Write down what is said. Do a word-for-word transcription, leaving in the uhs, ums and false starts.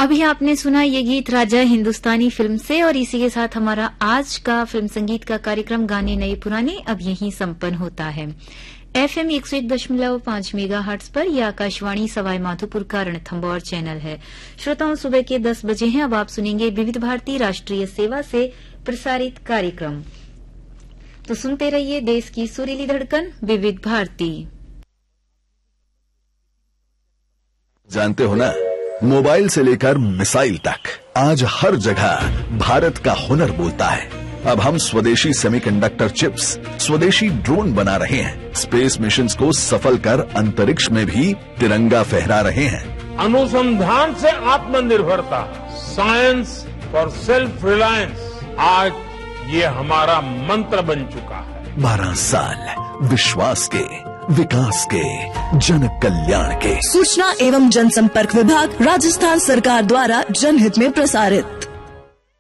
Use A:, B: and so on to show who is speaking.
A: अभी आपने सुना ये गीत राजा हिंदुस्तानी फिल्म से, और इसी के साथ हमारा आज का फिल्म संगीत का कार्यक्रम गाने नए पुराने अब यहीं संपन्न होता है। एफएम एक सौ एक दशमलव पांच मेगा हर्ट्ज पर यह आकाशवाणी सवाई माधोपुर का रणथंबोर चैनल है। श्रोताओं, सुबह के दस बजे हैं। अब आप सुनेंगे विविध भारती राष्ट्रीय सेवा से प्रसारित कार्यक्रम। तो सुनते रहिए देश की सुरीली धड़कन विविध भारती।
B: जानते हो ना, मोबाइल से लेकर मिसाइल तक आज हर जगह भारत का हुनर बोलता है। अब हम स्वदेशी सेमीकंडक्टर चिप्स, स्वदेशी ड्रोन बना रहे हैं, स्पेस मिशंस को सफल कर अंतरिक्ष में भी तिरंगा फहरा रहे हैं।
C: अनुसंधान से आत्मनिर्भरता, साइंस फॉर सेल्फ रिलायंस, आज ये हमारा मंत्र बन चुका है।
B: बारह साल विश्वास के, विकास के, जन कल्याण के।
D: सूचना एवं जनसंपर्क विभाग, राजस्थान सरकार द्वारा जनहित में प्रसारित।